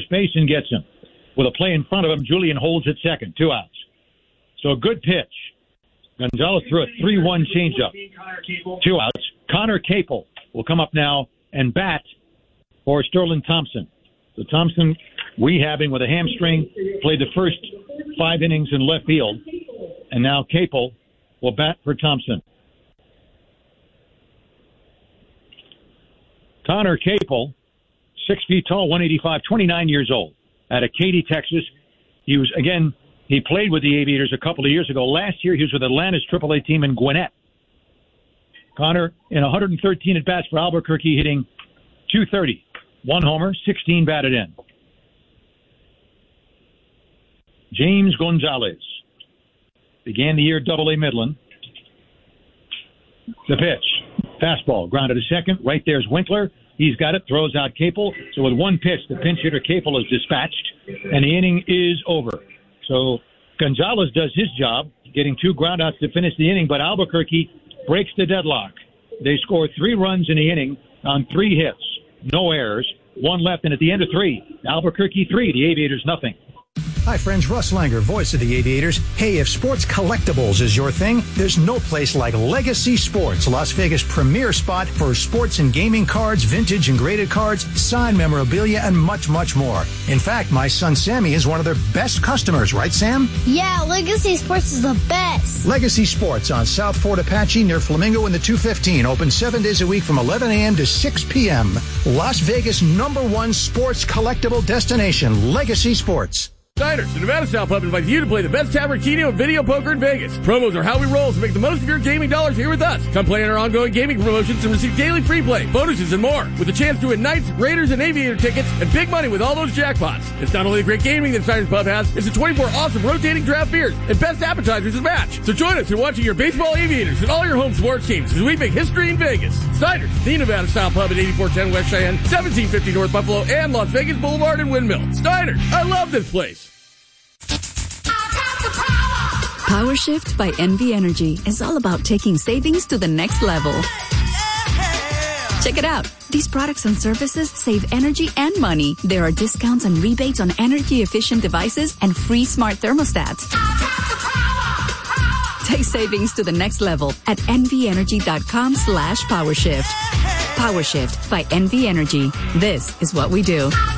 first base and gets him. With a play in front of him, Julian holds at second. 2 outs. So a good pitch. Gonzalez threw a 3-1 changeup. 2 outs. Connor Capel will come up now and bat for Sterling Thompson. So Thompson rehabbing with a hamstring, played the first 5 innings in left field, and now Capel will bat for Thompson. Connor Capel, 6 feet tall, 185, 29 years old, out of Katy, Texas. He played with the Aviators a couple of years ago. Last year, he was with Atlanta's AAA team in Gwinnett. Connor, in 113 at-bats for Albuquerque, hitting .230. 1 homer, 16 batted in. James Gonzalez began the year AA Midland. The pitch. Fastball, grounded to second. Right there's Winkler. He's got it, throws out Capel. So with 1 pitch, the pinch hitter Capel is dispatched, and the inning is over. So Gonzalez does his job, getting 2 groundouts to finish the inning, but Albuquerque breaks the deadlock. They score 3 runs in the inning on 3 hits. No errors, 1 left, and at the end of 3, Albuquerque 3, the Aviators nothing. Hi, friends. Russ Langer, voice of the Aviators. Hey, if sports collectibles is your thing, there's no place like Legacy Sports, Las Vegas' premier spot for sports and gaming cards, vintage and graded cards, signed memorabilia, and much, much more. In fact, my son Sammy is one of their best customers, right, Sam? Yeah, Legacy Sports is the best. Legacy Sports on South Fort Apache near Flamingo in the 215. Open 7 days a week from 11 a.m. to 6 p.m. Las Vegas' #1 sports collectible destination, Legacy Sports. Diners, the Nevada Style Pub invites you to play the best tavern, keno, and video poker in Vegas. Promos are how we roll, so make the most of your gaming dollars here with us. Come play in our ongoing gaming promotions and receive daily free play, bonuses, and more. With a chance to win Knights, Raiders, and Aviator tickets, and big money with all those jackpots. It's not only the great gaming that Diners Pub has, it's the 24 awesome rotating draft beers and best appetizers to match. So join us in watching your baseball Aviators and all your home sports teams as we make history in Vegas. Diners, the Nevada Style Pub at 8410 West Cheyenne, 1750 North Buffalo, and Las Vegas Boulevard and Windmill. Diners, I love this place. Power Shift by NV Energy is all about taking savings to the next level. Check it out. These products and services save energy and money. There are discounts and rebates on energy-efficient devices and free smart thermostats. Take savings to the next level at nvenergy.com/powershift. Power Shift by NV Energy. This is what we do.